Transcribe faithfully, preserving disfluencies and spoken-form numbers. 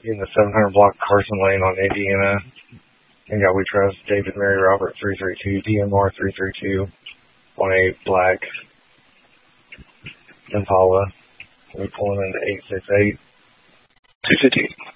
in the seven hundred block Carson Lane on Indiana. And yeah, we trust David Mary Robert three three two, D M R three three two, one eight black Impala. We pulling into eight six eight, two fifty.